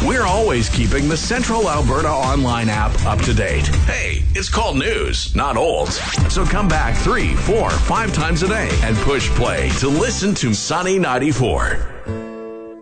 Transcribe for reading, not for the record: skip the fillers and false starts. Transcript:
We're always keeping the Central Alberta online app up to date. Hey, it's called news, not old. So come back 3, 4, 5 times a day and push play to listen to Sunny 94.